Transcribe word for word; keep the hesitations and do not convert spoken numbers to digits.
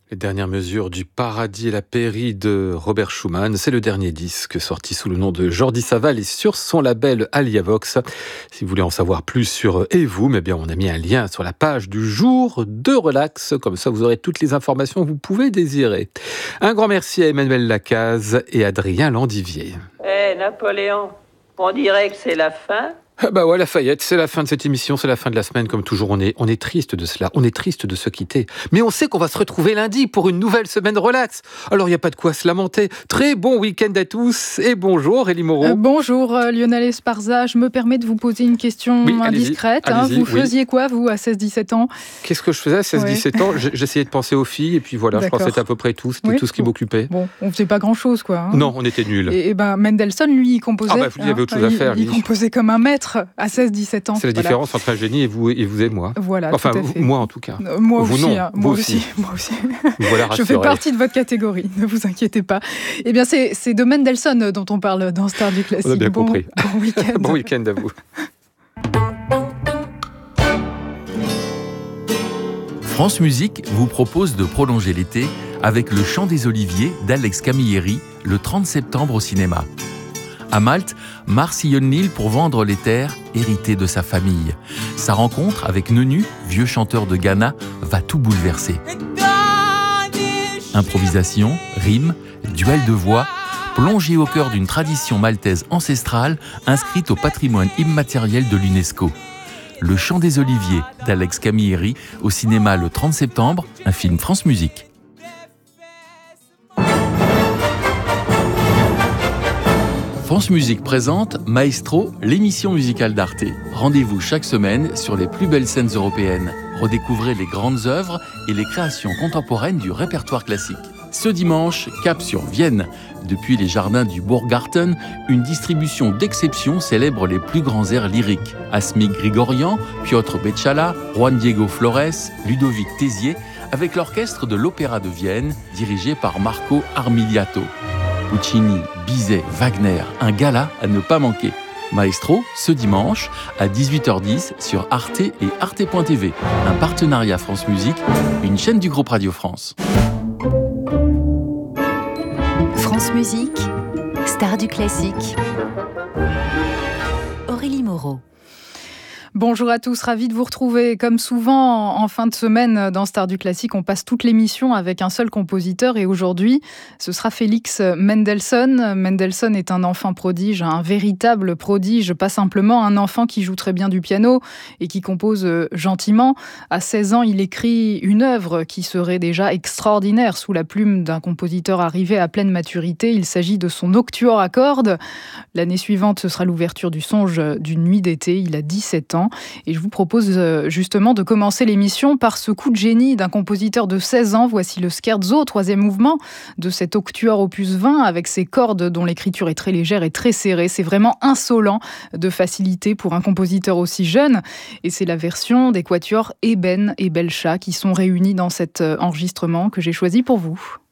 Les dernières mesures du paradis et la pairie de Robert Schumann, c'est le dernier disque sorti sous le nom de Jordi Savall et sur son label Aliavox. Si vous voulez en savoir plus sur Et vous, mais bien on a mis un lien sur la page du jour de Relax, comme ça vous aurez toutes les informations que vous pouvez désirer. Un grand merci à Emmanuel Lacaze et Adrien Landivier. Eh hey, Napoléon, on dirait que c'est la fin. Ah bah ouais, Lafayette, c'est la fin de cette émission, c'est la fin de la semaine, comme toujours. On est, on est triste de cela, on est triste de se quitter. Mais on sait qu'on va se retrouver lundi pour une nouvelle semaine relax. Alors il n'y a pas de quoi se lamenter. Très bon week-end à tous et bonjour Élie Moreau. Euh, bonjour euh, Lionel Esparza, je me permets de vous poser une question oui, indiscrète. Allez-y, hein. allez-y, vous oui. faisiez quoi vous à seize dix-sept ans? Qu'est-ce que je faisais à seize dix-sept ouais. ans? J'essayais de penser aux filles et puis voilà, D'accord. je crois que c'était à peu près tout, c'était oui. tout ce qui m'occupait. Bon, on faisait pas grand-chose quoi. Hein. Non, on était nuls. Et, et ben Mendelssohn, lui, il composait. Ah bah, il y avait autre chose à faire. Il, il composait comme un maître à seize dix-sept ans. C'est la voilà. différence entre un génie et vous et, vous et moi. Voilà, enfin, tout à fait. moi en tout cas. Euh, moi vous aussi, non, hein, vous moi aussi. aussi. Moi aussi. Voilà, je fais partie de votre catégorie, ne vous inquiétez pas. Eh bien, c'est, c'est de Mendelssohn dont on parle dans Stars du Classique. On a bien bon, compris. Bon week-end. Bon week-end à vous. France Musique vous propose de prolonger l'été avec Le Chant des Oliviers d'Alex Camilleri le trente septembre au cinéma. À Malte, Mars sillonne l'île pour vendre les terres héritées de sa famille. Sa rencontre avec Nenu, vieux chanteur de Ghana, va tout bouleverser. Improvisation, rimes, duel de voix, plongé au cœur d'une tradition maltaise ancestrale inscrite au patrimoine immatériel de l'UNESCO. Le Chant des Oliviers d'Alex Camilleri au cinéma le trente septembre, un film France Musique. France Musique présente Maestro, l'émission musicale d'Arte. Rendez-vous chaque semaine sur les plus belles scènes européennes. Redécouvrez les grandes œuvres et les créations contemporaines du répertoire classique. Ce dimanche, cap sur Vienne. Depuis les jardins du Burggarten, une distribution d'exception célèbre les plus grands airs lyriques. Asmik Grigorian, Piotr Beczala, Juan Diego Flores, Ludovic Tézier, avec l'orchestre de l'Opéra de Vienne, dirigé par Marco Armiliato. Puccini, Bizet, Wagner, un gala à ne pas manquer. Maestro, ce dimanche, à dix-huit heures dix sur Arte et Arte point T V. Un partenariat France Musique, une chaîne du groupe Radio France. France Musique, star du classique. Aurélie Moreau. Bonjour à tous, ravi de vous retrouver. Comme souvent, en fin de semaine, dans Stars du Classique, on passe toute l'émission avec un seul compositeur et aujourd'hui, ce sera Félix Mendelssohn. Mendelssohn est un enfant prodige, un véritable prodige, pas simplement un enfant qui joue très bien du piano et qui compose gentiment. À seize ans, il écrit une œuvre qui serait déjà extraordinaire sous la plume d'un compositeur arrivé à pleine maturité. Il s'agit de son Octuor à cordes. L'année suivante, ce sera l'ouverture du Songe d'une nuit d'été. Il a dix-sept ans. Et je vous propose justement de commencer l'émission par ce coup de génie d'un compositeur de seize ans. Voici le Scherzo, troisième mouvement de cet Octuor opus vingt, avec ses cordes dont l'écriture est très légère et très serrée. C'est vraiment insolent de facilité pour un compositeur aussi jeune. Et c'est la version des quatuors Eben et Belcha qui sont réunis dans cet enregistrement que j'ai choisi pour vous.